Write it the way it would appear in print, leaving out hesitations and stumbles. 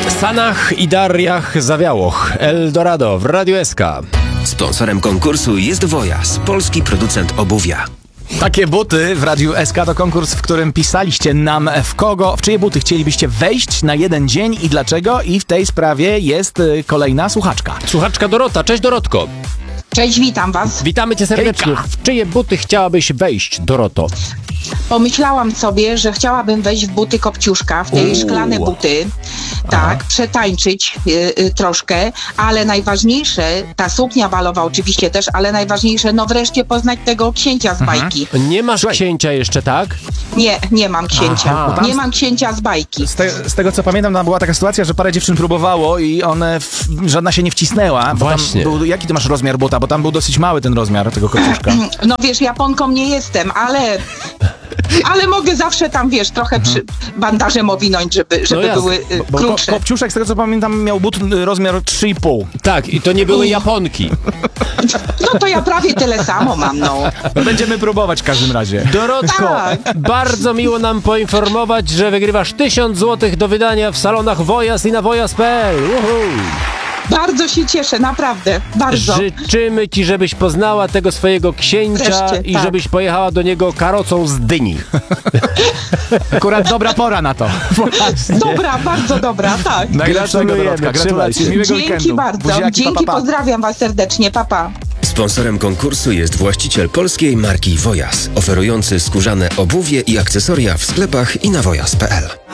Sanach i Dariach Zawiałoch. Eldorado w Radiu SK. Sponsorem konkursu jest Wojas, polski producent obuwia. Takie buty w Radiu SK to konkurs, w którym pisaliście nam w czyje buty chcielibyście wejść na jeden dzień i dlaczego. I w tej sprawie jest kolejna słuchaczka. Słuchaczka Dorota. Cześć Dorotko. Cześć, witam was. Witamy cię serdecznie. Hejka. W czyje buty chciałabyś wejść, Doroto? Pomyślałam sobie, że chciałabym wejść w buty Kopciuszka, w te szklane buty. Tak, przetańczyć troszkę, ale najważniejsze, ta suknia balowa oczywiście też, ale najważniejsze, no wreszcie poznać tego księcia z bajki. Nie masz księcia jeszcze, tak? Nie mam księcia. Aha. Nie mam księcia z bajki. Z tego co pamiętam, tam była taka sytuacja, że parę dziewczyn próbowało i żadna się nie wcisnęła. Bo Właśnie. Jaki ty masz rozmiar buta? Bo tam był dosyć mały ten rozmiar tego kopciuszka. No wiesz, Japonką nie jestem, ale mogę zawsze tam, wiesz, trochę bandażem owinąć, żeby jasne. były Bo krótsze. kopciuszek, z tego co pamiętam, miał but rozmiar 3,5. Tak, i to nie były Japonki. No to ja prawie tyle samo mam, no. No będziemy próbować w każdym razie. Dorotko, Tak. bardzo miło nam poinformować, że wygrywasz 1000 zł do wydania w salonach Wojas i na wojas.pl. Bardzo się cieszę, naprawdę, bardzo. Życzymy ci, żebyś poznała tego swojego księcia Wreszcie, i tak. żebyś pojechała do niego karocą z dyni. Akurat dobra pora na to. Dobra, bardzo dobra, tak. Najlepszego, Gratulujemy, Dorotka. Gratulacje. trzymaj się. Miłego Dzięki weekendu. bardzo, Buziaki, dzięki, pa, pa. pozdrawiam was serdecznie, papa. Sponsorem konkursu jest właściciel polskiej marki Wojas, oferujący skórzane obuwie i akcesoria w sklepach i na wojas.pl.